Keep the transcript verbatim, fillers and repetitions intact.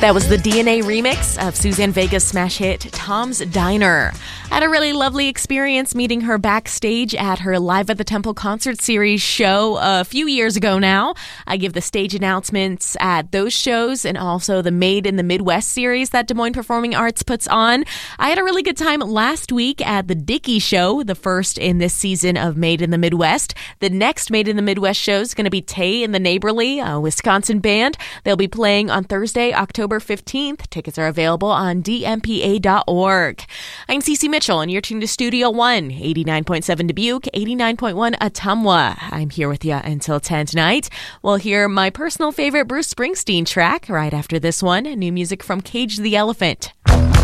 That was the D N A remix of Suzanne Vega's smash hit, Tom's Diner. I had a really lovely experience meeting her backstage at her Live at the Temple concert series show a few years ago now. I give the stage announcements at those shows and also the Made in the Midwest series that Des Moines Performing Arts puts on. I had a really good time last week at the Dickey Show, the first in this season of Made in the Midwest. The next Made in the Midwest show is going to be Tay and the Neighborly, a Wisconsin band. They'll be playing on Thursday, October fifteenth. Tickets are available on d m p a dot org. I'm Cece Mitchell, and you're tuned to Studio One, eighty-nine point seven Dubuque, eighty-nine point one Ottumwa. I'm here with you until ten tonight. We'll hear my personal favorite Bruce Springsteen track right after this one, new music from Cage the Elephant.